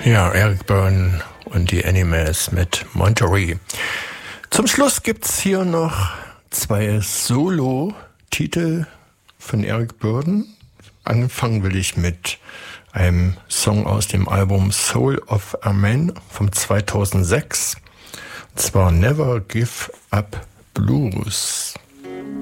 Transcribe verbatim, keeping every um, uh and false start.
Ja, Eric Byrne und die Animals mit Monterey. Zum Schluss gibt's hier noch zwei Solo-Titel von Eric Burdon. Anfangen will ich mit einem Song aus dem Album Soul of a Man vom zweitausendsechs. Und zwar Never Give Up Blues.